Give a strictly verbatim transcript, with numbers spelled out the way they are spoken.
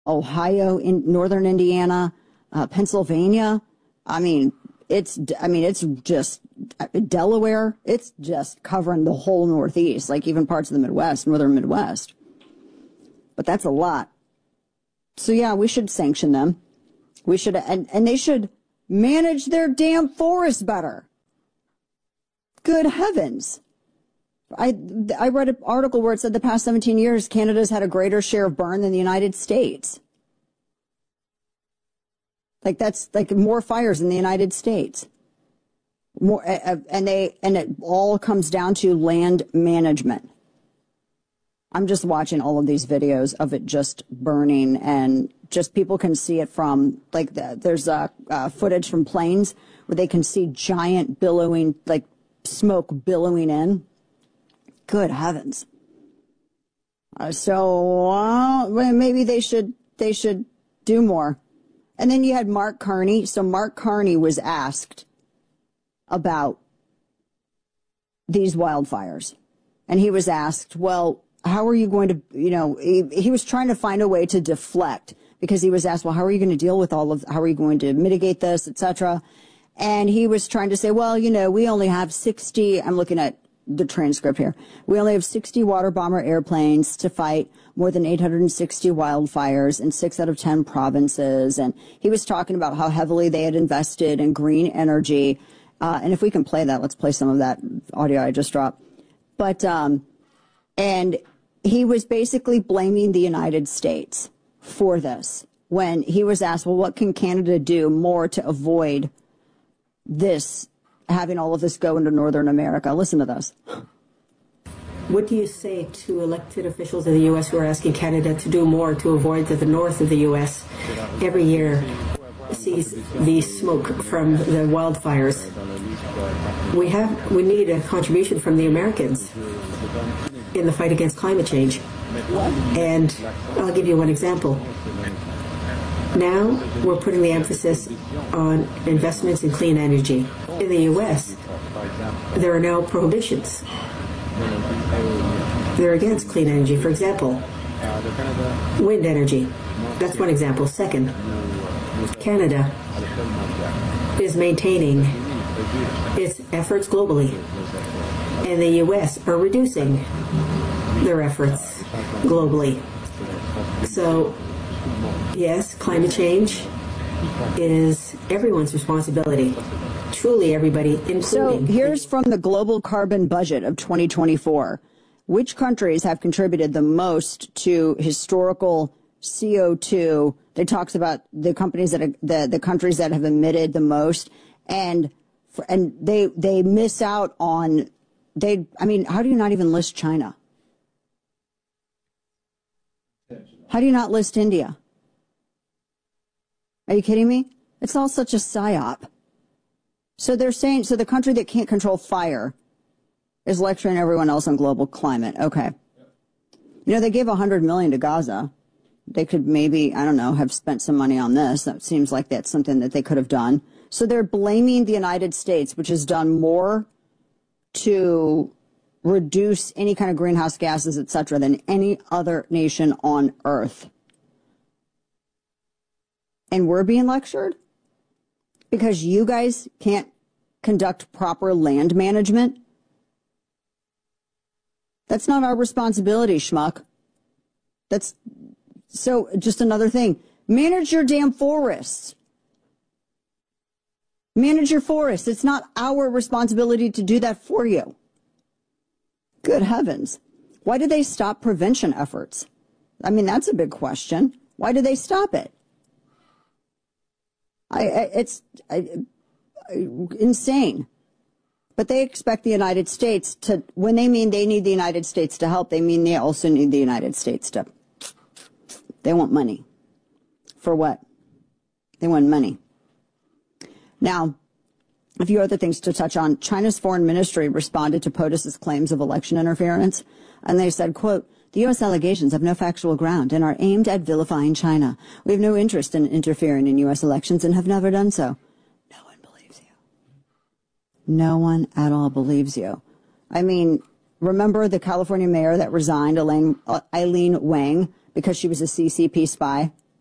Ohio, in northern Indiana, uh, Pennsylvania. I mean, it's, I mean, it's just Delaware. It's just covering the whole Northeast, like even parts of the Midwest, northern Midwest. But that's a lot. So yeah, we should sanction them. We should, and, and they should manage their damn forests better. Good heavens. I, I read an article where it said the past seventeen years, Canada's had a greater share of burn than the United States. Like that's like more fires in the United States. More, uh, and they, and it all comes down to land management. I'm just watching all of these videos of it just burning, and just people can see it from, like, the, there's uh, uh, footage from planes where they can see giant billowing, like smoke billowing in. Good heavens. Uh, so uh, maybe they should, they should do more. And then you had Mark Carney. So Mark Carney was asked about these wildfires. And he was asked, well, how are you going to, you know, he, he was trying to find a way to deflect, because he was asked, well, how are you going to deal with all of, how are you going to mitigate this, et cetera? And he was trying to say, well, you know, we only have sixty, I'm looking at the transcript here. We only have sixty water bomber airplanes to fight more than eight hundred sixty wildfires in six out of ten provinces. And he was talking about how heavily they had invested in green energy. Uh, and if we can play that, let's play some of that audio I just dropped. But, um, and he was basically blaming the United States for this when he was asked, well, what can Canada do more to avoid this, having all of this go into Northern America? Listen to this. What do you say to elected officials in the U S who are asking Canada to do more to avoid that the north of the U S every year sees the smoke from the wildfires? We have, we need a contribution from the Americans in the fight against climate change. And I'll give you one example. Now we're putting the emphasis on investments in clean energy. In the U S, there are now prohibitions. They're against clean energy. For example, wind energy. That's one example. Second, Canada is maintaining its efforts globally, and the U S are reducing their efforts globally. So, yes, climate change is everyone's responsibility. Truly everybody, including... So here's from the Global Carbon Budget of twenty twenty-four. Which countries have contributed the most to historical C O two? They talks about the companies that are, the the countries that have emitted the most, and and they they miss out on they. I mean, how do you not even list China? How do you not list India? Are you kidding me? It's all such a psyop. So they're saying, so the country that can't control fire is lecturing everyone else on global climate. Okay. You know, they gave one hundred million dollars to Gaza. They could maybe, I don't know, have spent some money on this. That seems like that's something that they could have done. So they're blaming the United States, which has done more to reduce any kind of greenhouse gases, et cetera, than any other nation on earth. And we're being lectured because you guys can't conduct proper land management. That's not our responsibility, schmuck. That's so just another thing. Manage your damn forests. Manage your forests. It's not our responsibility to do that for you. Good heavens. Why did they stop prevention efforts? I mean, that's a big question. Why did they stop it? I, I it's I, I, insane. But they expect the United States to, when they mean they need the United States to help, they mean they also need the United States to, they want money. For what? They want money. Now, a few other things to touch on. China's foreign ministry responded to POTUS's claims of election interference, and they said, quote, the U S allegations have no factual ground and are aimed at vilifying China. We have no interest in interfering in U S elections and have never done so. No one believes you. No one at all believes you. I mean, remember the California mayor that resigned, Elaine, uh, Eileen Wang, because she was a C C P spy?